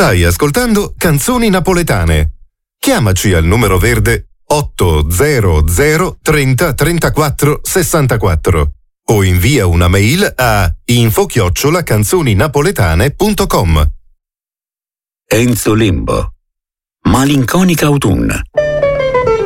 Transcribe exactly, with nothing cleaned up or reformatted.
Stai ascoltando Canzoni Napoletane. Chiamaci al numero verde otto zero zero trenta trentaquattro sessantaquattro o invia una mail a info chiocciola canzoninapoletane punto com. Enzo Limbo, Malinconica autunna.